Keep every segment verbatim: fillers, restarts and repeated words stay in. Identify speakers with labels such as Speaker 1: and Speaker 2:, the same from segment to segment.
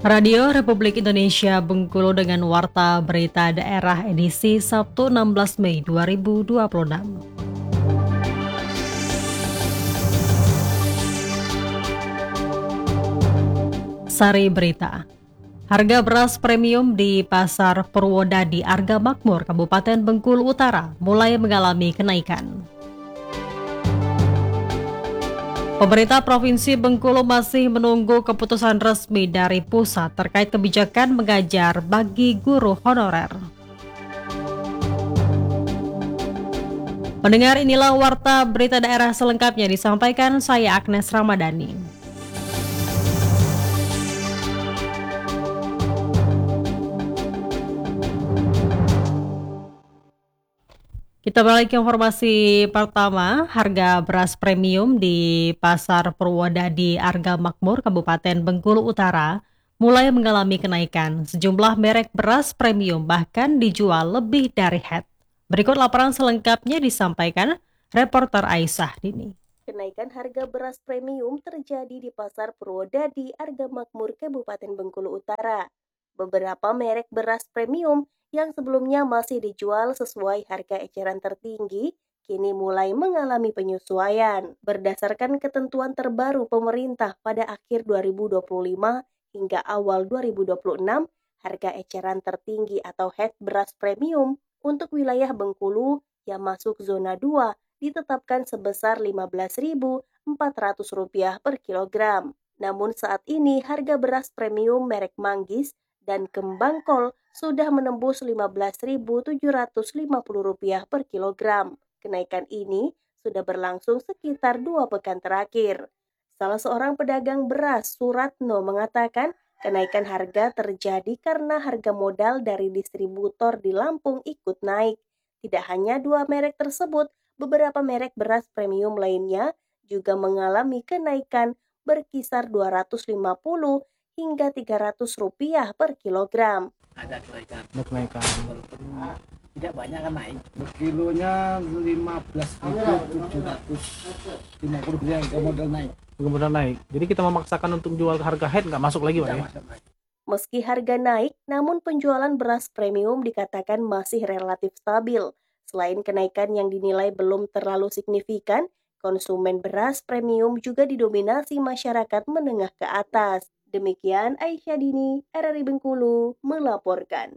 Speaker 1: Radio Republik Indonesia Bengkulu dengan Warta Berita Daerah edisi Sabtu enam belas Mei dua ribu dua puluh enam. Sari Berita. Harga beras premium di Pasar Purwodadi Arga Makmur, Kabupaten Bengkulu Utara mulai mengalami kenaikan. Pemerintah Provinsi Bengkulu masih menunggu keputusan resmi dari pusat terkait kebijakan mengajar bagi guru honorer. Mendengar inilah Warta Berita Daerah selengkapnya disampaikan saya Agnes Ramadhani. Kita balik ke informasi pertama, harga beras premium di Pasar Purwodadi Arga Makmur, Kabupaten Bengkulu Utara mulai mengalami kenaikan. Sejumlah merek beras premium bahkan dijual lebih dari head. Berikut laporan selengkapnya disampaikan reporter Aisyah Dini.
Speaker 2: Kenaikan harga beras premium terjadi di Pasar Purwodadi Arga Makmur, Kabupaten Bengkulu Utara. Beberapa merek beras premium yang sebelumnya masih dijual sesuai harga eceran tertinggi, kini mulai mengalami penyesuaian. Berdasarkan ketentuan terbaru pemerintah pada akhir dua ribu dua puluh lima hingga awal dua ribu dua puluh enam, harga eceran tertinggi atau head beras premium untuk wilayah Bengkulu yang masuk zona dua ditetapkan sebesar lima belas ribu empat ratus rupiah per kilogram. Namun saat ini harga beras premium merek Manggis dan Kembang Kol sudah menembus lima belas ribu tujuh ratus lima puluh rupiah per kilogram. Kenaikan ini sudah berlangsung sekitar dua pekan terakhir. Salah seorang pedagang beras, Suratno, mengatakan kenaikan harga terjadi karena harga modal dari distributor di Lampung ikut naik. Tidak hanya dua merek tersebut, beberapa merek beras premium lainnya juga mengalami kenaikan berkisar dua ratus lima puluh hingga tiga ratus rupiah per kilogram.
Speaker 3: Ada kenaikan.
Speaker 4: Ada kenaikan.
Speaker 3: Walaupun tidak banyak kan naik.
Speaker 4: Berkilonya lima belas ribu tujuh ratus lima puluh yang modal naik. Modal naik. Jadi kita memaksakan untuk jual harga head nggak masuk lagi, Pak ya?
Speaker 2: Meski harga naik, namun penjualan beras premium dikatakan masih relatif stabil. Selain kenaikan yang dinilai belum terlalu signifikan, konsumen beras premium juga didominasi masyarakat menengah ke atas. Demikian Aisyah Dini, R R I Bengkulu, melaporkan.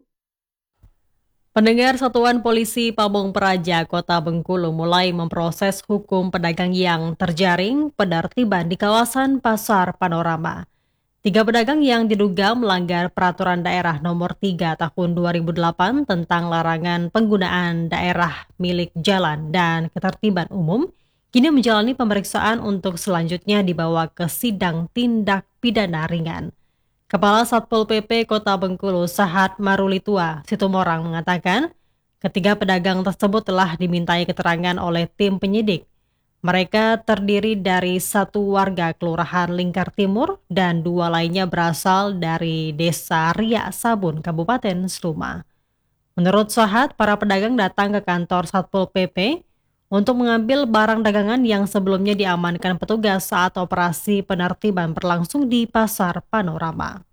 Speaker 1: Pendengar, Satuan Polisi Pamong Praja Kota Bengkulu mulai memproses hukum pedagang yang terjaring penertiban di kawasan Pasar Panorama. Tiga pedagang yang diduga melanggar Peraturan Daerah Nomor tiga Tahun dua ribu delapan tentang larangan penggunaan daerah milik jalan dan ketertiban umum kini menjalani pemeriksaan untuk selanjutnya dibawa ke sidang tindak pidana ringan. Kepala Satpol P P Kota Bengkulu, Sahat Marulitua Situmorang mengatakan, ketiga pedagang tersebut telah dimintai keterangan oleh tim penyidik. Mereka terdiri dari satu warga Kelurahan Lingkar Timur dan dua lainnya berasal dari Desa Ria Sabun, Kabupaten Sluma. Menurut Sahat, para pedagang datang ke kantor Satpol P P untuk mengambil barang dagangan yang sebelumnya diamankan petugas saat operasi penertiban berlangsung di Pasar Panorama.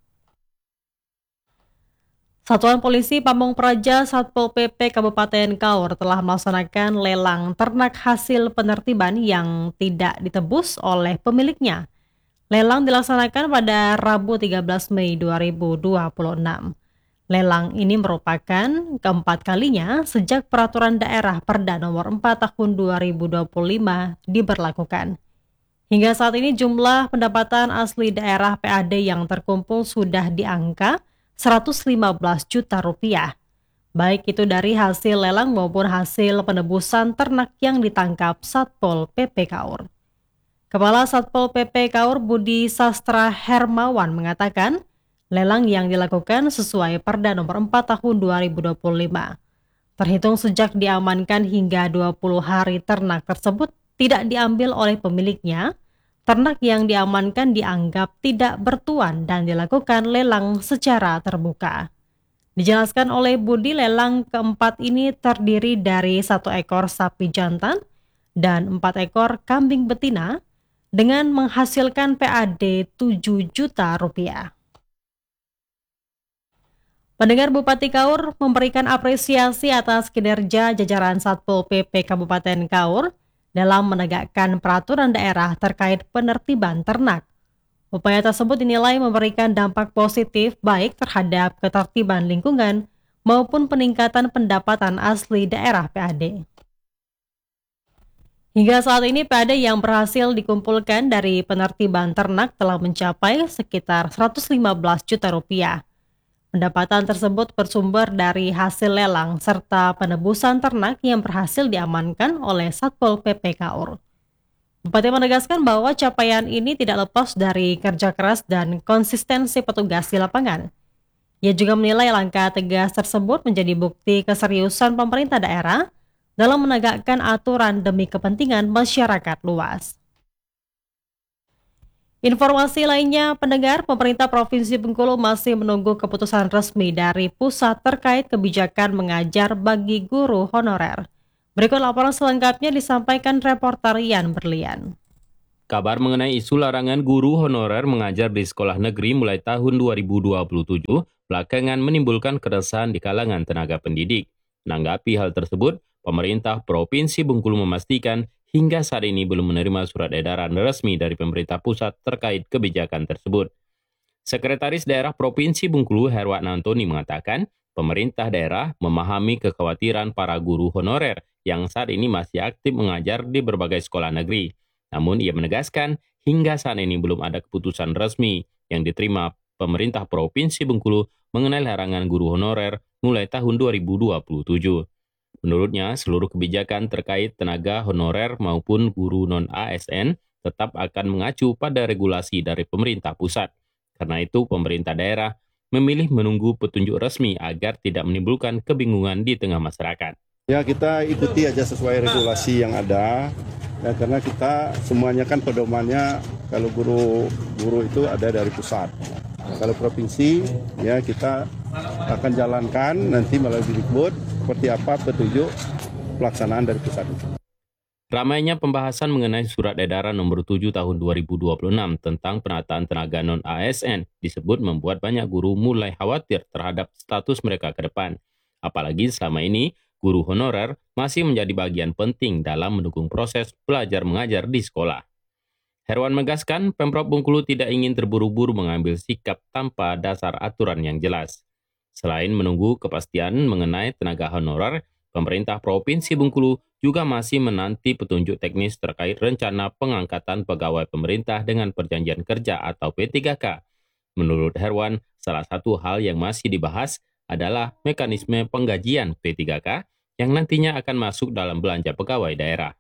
Speaker 1: Satuan Polisi Pamong Praja Satpol P P Kabupaten Kaur telah melaksanakan lelang ternak hasil penertiban yang tidak ditebus oleh pemiliknya. Lelang dilaksanakan pada Rabu tiga belas Mei dua ribu dua puluh enam. Lelang ini merupakan keempat kalinya sejak Peraturan Daerah Perda Nomor empat Tahun dua ribu dua puluh lima diberlakukan. Hingga saat ini jumlah pendapatan asli daerah P A D yang terkumpul sudah di angka seratus lima belas juta rupiah. Baik itu dari hasil lelang maupun hasil penebusan ternak yang ditangkap Satpol P P Kaur. Kepala Satpol P P Kaur Budi Sastra Hermawan mengatakan, lelang yang dilakukan sesuai Perda Nomor empat Tahun dua ribu dua puluh lima. Terhitung sejak diamankan hingga dua puluh hari ternak tersebut tidak diambil oleh pemiliknya, ternak yang diamankan dianggap tidak bertuan dan dilakukan lelang secara terbuka. Dijelaskan oleh Budi, lelang keempat ini terdiri dari satu ekor sapi jantan dan empat ekor kambing betina dengan menghasilkan P A D tujuh juta rupiah. Pendengar, Bupati Kaur memberikan apresiasi atas kinerja jajaran Satpol P P Kabupaten Kaur dalam menegakkan peraturan daerah terkait penertiban ternak. Upaya tersebut dinilai memberikan dampak positif baik terhadap ketertiban lingkungan maupun peningkatan pendapatan asli daerah P A D. Hingga saat ini P A D yang berhasil dikumpulkan dari penertiban ternak telah mencapai sekitar seratus lima belas juta rupiah. Pendapatan tersebut bersumber dari hasil lelang serta penebusan ternak yang berhasil diamankan oleh Satpol P P Kaur. Bupati menegaskan bahwa capaian ini tidak lepas dari kerja keras dan konsistensi petugas di lapangan. Ia juga menilai langkah tegas tersebut menjadi bukti keseriusan pemerintah daerah dalam menegakkan aturan demi kepentingan masyarakat luas. Informasi lainnya, pendengar, pemerintah Provinsi Bengkulu masih menunggu keputusan resmi dari pusat terkait kebijakan mengajar bagi guru honorer. Berikut laporan selengkapnya disampaikan reporter Yan Berlian.
Speaker 5: Kabar mengenai isu larangan guru honorer mengajar di sekolah negeri mulai tahun dua ribu dua puluh tujuh belakangan menimbulkan keresahan di kalangan tenaga pendidik. Menanggapi hal tersebut, pemerintah Provinsi Bengkulu memastikan hingga saat ini belum menerima surat edaran resmi dari pemerintah pusat terkait kebijakan tersebut. Sekretaris Daerah Provinsi Bengkulu Herwan Antoni mengatakan, pemerintah daerah memahami kekhawatiran para guru honorer yang saat ini masih aktif mengajar di berbagai sekolah negeri. Namun ia menegaskan, hingga saat ini belum ada keputusan resmi yang diterima pemerintah Provinsi Bengkulu mengenai larangan guru honorer mulai tahun dua ribu dua puluh tujuh. Menurutnya, seluruh kebijakan terkait tenaga honorer maupun guru non-A S N tetap akan mengacu pada regulasi dari pemerintah pusat. Karena itu, pemerintah daerah memilih menunggu petunjuk resmi agar tidak menimbulkan kebingungan di tengah masyarakat.
Speaker 6: Ya, kita ikuti aja sesuai regulasi yang ada. Ya, karena kita semuanya kan pedomannya kalau guru guru itu ada dari pusat. Nah, kalau provinsi, ya kita akan jalankan nanti melalui Dikbud seperti apa petunjuk pelaksanaan dari pusat itu.
Speaker 5: Ramainya pembahasan mengenai surat edaran nomor tujuh tahun dua ribu dua puluh enam tentang penataan tenaga non-A S N disebut membuat banyak guru mulai khawatir terhadap status mereka ke depan. Apalagi selama ini, guru honorer masih menjadi bagian penting dalam mendukung proses belajar mengajar di sekolah. Herwan menegaskan, Pemprov Bengkulu tidak ingin terburu-buru mengambil sikap tanpa dasar aturan yang jelas. Selain menunggu kepastian mengenai tenaga honorer, pemerintah Provinsi Bengkulu juga masih menanti petunjuk teknis terkait rencana pengangkatan pegawai pemerintah dengan perjanjian kerja atau P tiga K. Menurut Herwan, salah satu hal yang masih dibahas adalah mekanisme penggajian P tiga K yang nantinya akan masuk dalam belanja pegawai daerah.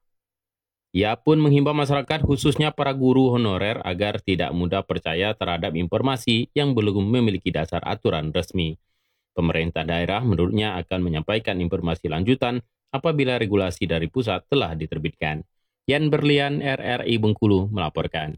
Speaker 5: Ia pun menghimbau masyarakat khususnya para guru honorer agar tidak mudah percaya terhadap informasi yang belum memiliki dasar aturan resmi. Pemerintah daerah menurutnya akan menyampaikan informasi lanjutan apabila regulasi dari pusat telah diterbitkan. Yan Berlian, R R I Bengkulu melaporkan.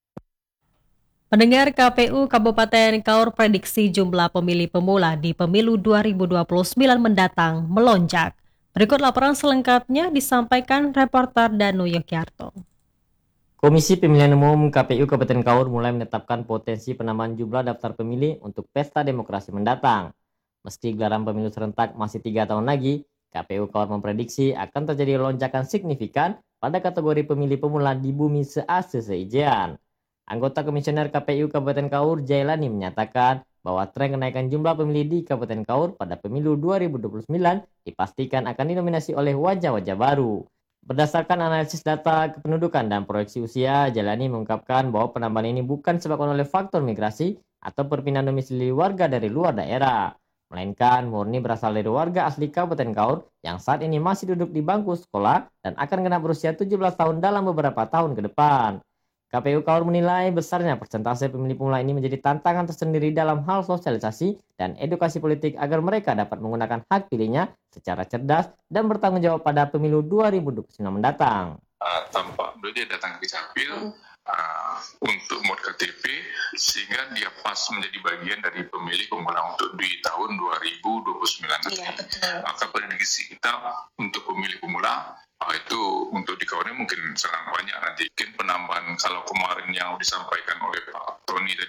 Speaker 1: Pendengar, K P U Kabupaten Kaur prediksi jumlah pemilih pemula di pemilu dua ribu dua puluh sembilan mendatang melonjak. Berikut laporan selengkapnya disampaikan reporter Danu Yogyakarta.
Speaker 7: Komisi Pemilihan Umum K P U Kabupaten Kaur mulai menetapkan potensi penambahan jumlah daftar pemilih untuk pesta demokrasi mendatang. Meski gelaran pemilu serentak masih tiga tahun lagi, K P U Kaur memprediksi akan terjadi lonjakan signifikan pada kategori pemilih pemula di bumi se-Asia se-Ijean. Anggota Komisioner K P U Kabupaten Kaur, Jailani, menyatakan bahwa tren kenaikan jumlah pemilih di Kabupaten Kaur pada pemilu dua ribu dua puluh sembilan dipastikan akan didominasi oleh wajah-wajah baru. Berdasarkan analisis data kependudukan dan proyeksi usia, Jailani mengungkapkan bahwa penambahan ini bukan disebabkan oleh faktor migrasi atau perpindahan domisili warga dari luar daerah, melainkan murni berasal dari warga asli Kabupaten Kaur yang saat ini masih duduk di bangku sekolah dan akan genap berusia tujuh belas tahun dalam beberapa tahun ke depan. K P U Kaur menilai besarnya persentase pemilih pemula ini menjadi tantangan tersendiri dalam hal sosialisasi dan edukasi politik agar mereka dapat menggunakan hak pilihnya secara cerdas dan bertanggung jawab pada pemilu dua ribu dua puluh sembilan mendatang.
Speaker 8: Uh, tampak beliau dia datang ke Capil uh, untuk mod K T P sehingga dia pas menjadi bagian dari pemilih pemula untuk di tahun dua ribu dua puluh sembilan nanti. Iya, betul. Maka prediksi kita untuk pemilih pemula uh, itu untuk di Kaurnya mungkin sangat banyak nanti. Mungkin penambahan kalau kemarin yang disampaikan oleh Pak Tony tadi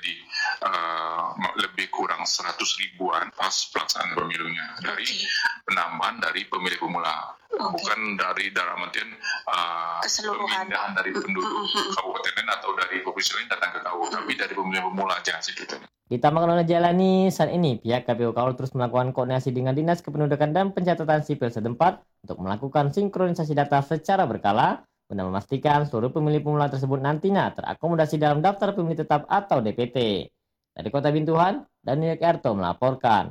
Speaker 8: uh, lebih kurang seratus ribuan pas pelaksanaan pemilunya dari penambahan dari pemilih pemula, okay. bukan dari dalam artian uh, pemindahan dari penduduk kabupaten lain atau dari provinsi lain datang ke K U, tapi dari pemilih pemula aja sih gitu.
Speaker 7: Ditambahkan oleh jalani saat ini, pihak K P U Kaur terus melakukan koordinasi dengan Dinas Kependudukan dan Pencatatan Sipil setempat untuk melakukan sinkronisasi data secara berkala guna memastikan seluruh pemilih pemula tersebut nantinya terakomodasi dalam daftar pemilih tetap atau D P T. Dari Kota Bintuhan, Daniel Erto melaporkan.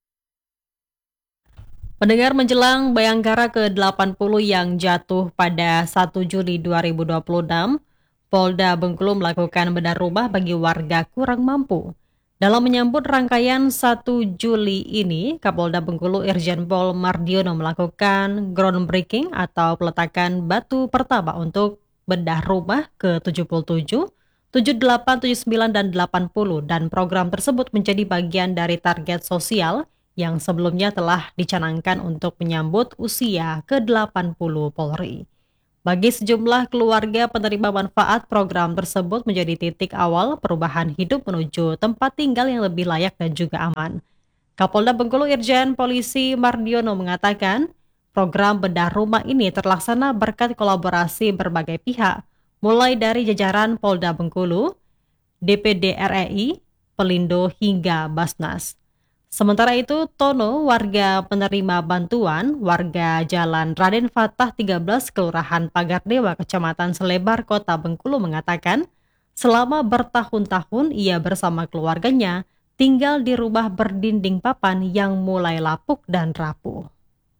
Speaker 1: Pendengar, menjelang Bayangkara ke delapan puluh yang jatuh pada satu Juli dua ribu dua puluh enam, Polda Bengkulu melakukan bedah rumah bagi warga kurang mampu. Dalam menyambut rangkaian satu Juli ini, Kapolda Bengkulu Irjen Pol Mardiono melakukan groundbreaking atau peletakan batu pertama untuk bedah rumah ke tujuh puluh tujuh, tujuh puluh delapan, tujuh puluh sembilan, dan delapan puluh, dan program tersebut menjadi bagian dari target sosial yang sebelumnya telah dicanangkan untuk menyambut usia ke delapan puluh Polri. Bagi sejumlah keluarga penerima manfaat, program tersebut menjadi titik awal perubahan hidup menuju tempat tinggal yang lebih layak dan juga aman. Kapolda Bengkulu Irjen Polisi Mardiono mengatakan, program bedah rumah ini terlaksana berkat kolaborasi berbagai pihak, mulai dari jajaran Polda Bengkulu, D P D R E I, Pelindo hingga Basnas. Sementara itu, Tono, warga penerima bantuan, warga Jalan Raden Fatah tiga belas, Kelurahan Pagardewa, Kecamatan Selebar, Kota Bengkulu mengatakan, selama bertahun-tahun ia bersama keluarganya tinggal di rumah berdinding papan yang mulai lapuk dan rapuh.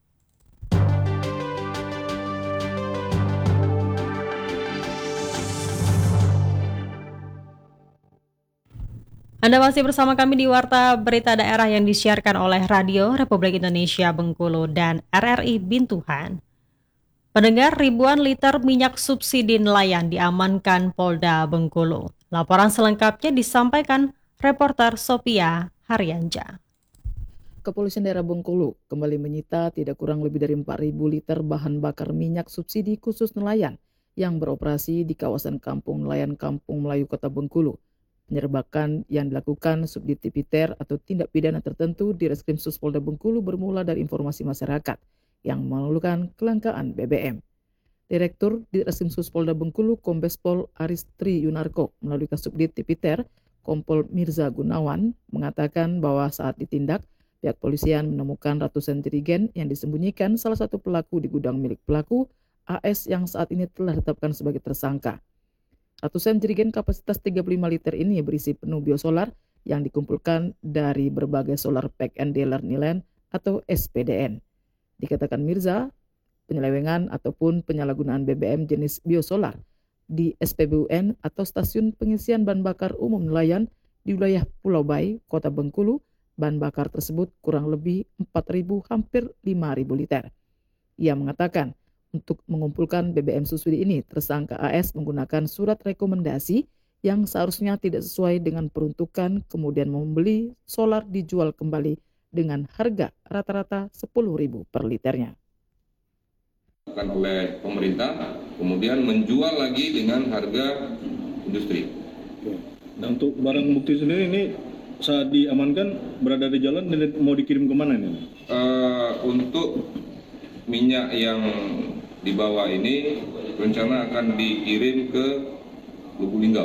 Speaker 1: Anda masih bersama kami di Warta Berita Daerah yang disiarkan oleh Radio Republik Indonesia Bengkulu dan R R I Bintuhan. Pendengar, ribuan liter minyak subsidi nelayan diamankan Polda Bengkulu. Laporan selengkapnya disampaikan reporter Sophia Haryanja.
Speaker 9: Kepolisian Daerah Bengkulu kembali menyita tidak kurang lebih dari empat ribu liter bahan bakar minyak subsidi khusus nelayan yang beroperasi di kawasan Kampung Nelayan Kampung Melayu Kota Bengkulu. Penyerbakan yang dilakukan Subdit Tipiter atau tindak pidana tertentu di Reskrimsus Polda Bengkulu bermula dari informasi masyarakat yang mengeluhkan kelangkaan B B M. Direktur di Reskrimsus Polda Bengkulu Kombes Pol Aristri Yunarko melalui Kasubdit Tipiter Kompol Mirza Gunawan mengatakan bahwa saat ditindak, pihak polisian menemukan ratusan jerigen yang disembunyikan salah satu pelaku di gudang milik pelaku, A S yang saat ini telah ditetapkan sebagai tersangka. Ratusan jerigen kapasitas tiga puluh lima liter ini berisi penuh biosolar yang dikumpulkan dari berbagai solar pack and dealer Nilen atau S P D N. Dikatakan Mirza, penyelewengan ataupun penyalahgunaan B B M jenis biosolar di S P B U N atau Stasiun Pengisian Bahan Bakar Umum Nelayan di wilayah Pulau Bai, Kota Bengkulu, bahan bakar tersebut kurang lebih empat ribu hampir lima ribu liter. Ia mengatakan, untuk mengumpulkan B B M subsidi ini, tersangka A S menggunakan surat rekomendasi yang seharusnya tidak sesuai dengan peruntukan, kemudian membeli solar dijual kembali dengan harga rata-rata sepuluh ribu per liternya.
Speaker 10: Oleh pemerintah, kemudian menjual lagi dengan harga industri.
Speaker 11: Dan untuk barang bukti sendiri ini saat diamankan berada di jalan dan mau dikirim kemana ini?
Speaker 10: Uh, untuk minyak yang dibawa ini rencana akan dikirim ke Lubuk Linggau.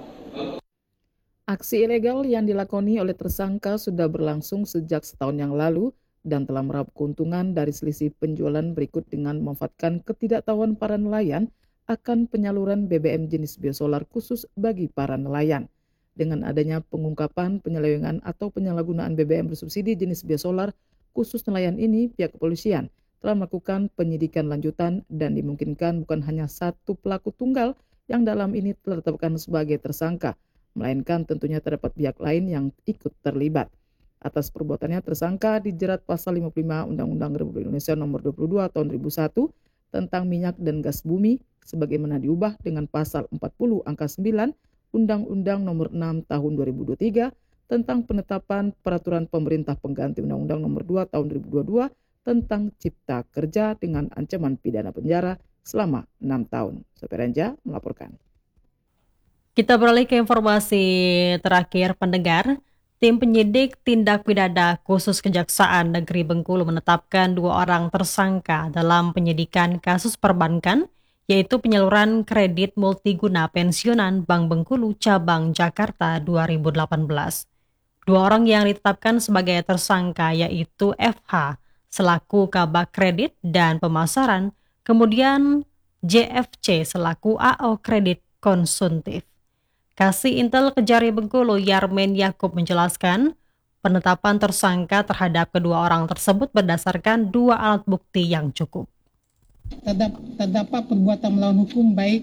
Speaker 9: Aksi ilegal yang dilakoni oleh tersangka sudah berlangsung sejak setahun yang lalu dan telah meraup keuntungan dari selisih penjualan berikut dengan memanfaatkan ketidaktahuan para nelayan akan penyaluran B B M jenis biosolar khusus bagi para nelayan. Dengan adanya pengungkapan penyelewengan atau penyalahgunaan B B M bersubsidi jenis biosolar khusus nelayan ini, pihak kepolisian telah melakukan penyidikan lanjutan dan dimungkinkan bukan hanya satu pelaku tunggal yang dalam ini telah ditetapkan sebagai tersangka, melainkan tentunya terdapat pihak lain yang ikut terlibat. Atas perbuatannya tersangka dijerat pasal lima puluh lima Undang-Undang Republik Indonesia nomor dua puluh dua tahun dua ribu satu tentang minyak dan gas bumi sebagaimana diubah dengan pasal empat puluh angka sembilan Undang-Undang nomor enam tahun dua ribu dua puluh tiga tentang penetapan peraturan pemerintah pengganti Undang-Undang nomor dua tahun dua ribu dua puluh dua tentang cipta kerja dengan ancaman pidana penjara selama enam tahun. Soperanja melaporkan.
Speaker 1: Kita beralih ke informasi terakhir pendengar. Tim penyidik tindak pidana khusus Kejaksaan Negeri Bengkulu menetapkan dua orang tersangka dalam penyidikan kasus perbankan, yaitu penyaluran kredit multiguna pensiunan Bank Bengkulu Cabang Jakarta dua ribu delapan belas. Dua orang yang ditetapkan sebagai tersangka yaitu F H selaku Kabak Kredit dan Pemasaran, kemudian J F C selaku A O Kredit Konsumtif. Kasih Intel Kejari Bengkulu Yarmen Yakub menjelaskan, penetapan tersangka terhadap kedua orang tersebut berdasarkan dua alat bukti yang cukup.
Speaker 12: Terdapat perbuatan melawan hukum baik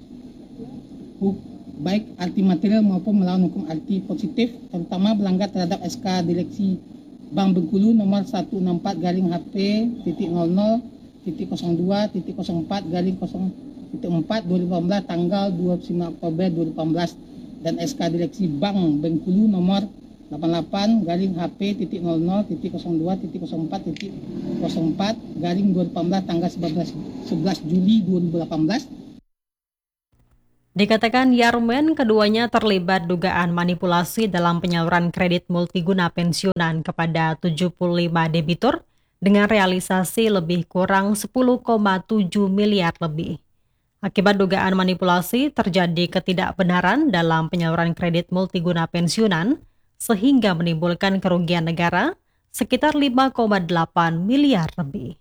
Speaker 12: baik arti material maupun melawan hukum arti positif, terutama melanggar terhadap S K Direksi Bank Bengkulu nomor seratus enam puluh empat garing H P titik nol nol titik nol dua titik nol empat garing nol titik empat dua ribu delapan belas tanggal dua puluh sembilan Oktober dua ribu delapan belas dan S K Direksi Bank Bengkulu nomor delapan puluh delapan garing H P titik nol nol titik nol dua titik nol empat titik nol empat garing dua ribu delapan belas tanggal sebelas Juli dua ribu delapan belas.
Speaker 1: Dikatakan Yarmen, keduanya terlibat dugaan manipulasi dalam penyaluran kredit multiguna pensiunan kepada tujuh puluh lima debitur dengan realisasi lebih kurang sepuluh koma tujuh miliar lebih. Akibat dugaan manipulasi, terjadi ketidakbenaran dalam penyaluran kredit multiguna pensiunan sehingga menimbulkan kerugian negara sekitar lima koma delapan miliar lebih.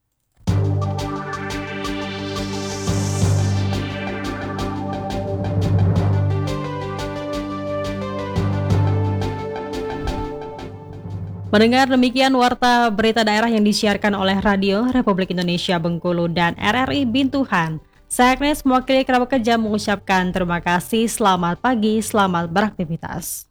Speaker 1: Mendengar demikian warta berita daerah yang disiarkan oleh Radio Republik Indonesia Bengkulu dan R R I Bintuhan. Saya Agnes, mewakili kerabat kerja mengucapkan terima kasih, selamat pagi, selamat beraktivitas.